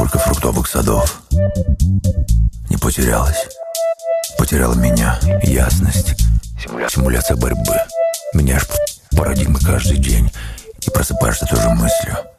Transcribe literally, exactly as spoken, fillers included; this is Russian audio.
сколько фруктовых садов. Не потерялась. Потеряла меня, ясность. Симуля... Симуляция борьбы. Меняешь парадигмы каждый день и просыпаешься той же мыслью.